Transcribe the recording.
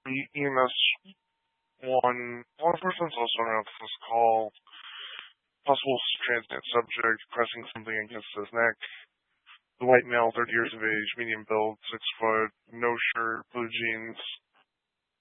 EMS one. Law enforcement's also on this call. Possible transient subject pressing something against his neck. The white male, 30 years of age, medium build, 6 foot, no shirt, blue jeans.